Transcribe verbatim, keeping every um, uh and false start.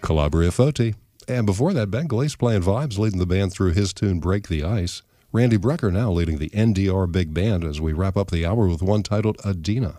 Calabria Foti. And before that, Ben Glace playing vibes, leading the band through his tune Break the Ice. Randy Brecker now leading the N D R Big Band as we wrap up the hour with one titled Adina.